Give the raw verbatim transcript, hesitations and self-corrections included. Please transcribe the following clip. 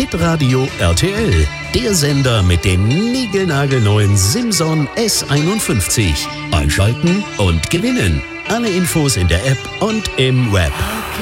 Hitradio R T L. Der Sender mit dem niegelnagelneuen Simson S einundfünfzig. Einschalten und gewinnen. Alle Infos in der App und im Web.